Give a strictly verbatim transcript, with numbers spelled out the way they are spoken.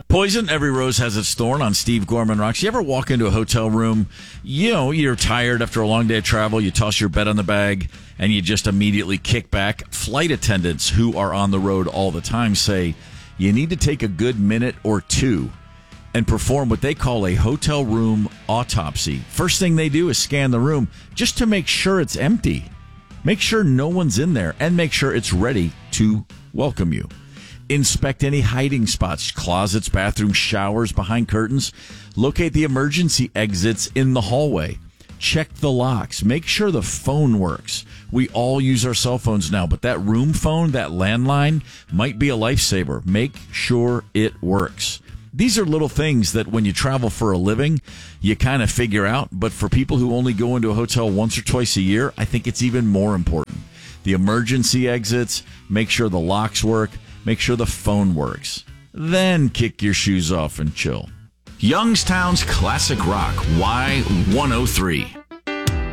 Poison, Every Rose Has Its Thorn on Steve Gorman Rocks. You ever walk into a hotel room, you know, you're tired after a long day of travel, you toss your bed on the bag, and you just immediately kick back? Flight attendants who are on the road all the time say you need to take a good minute or two and perform what they call a hotel room autopsy. First thing they do is scan the room just to make sure it's empty. Make sure no one's in there, and make sure it's ready to welcome you. Inspect any hiding spots, closets, bathrooms, showers, behind curtains. Locate the emergency exits in the hallway. Check the locks. Make sure the phone works. We all use our cell phones now, but that room phone, that landline, might be a lifesaver. Make sure it works. These are little things that when you travel for a living, you kind of figure out. But for people who only go into a hotel once or twice a year, I think it's even more important. The emergency exits, make sure the locks work. Make sure the phone works. Then kick your shoes off and chill. Youngstown's Classic Rock, Y one oh three.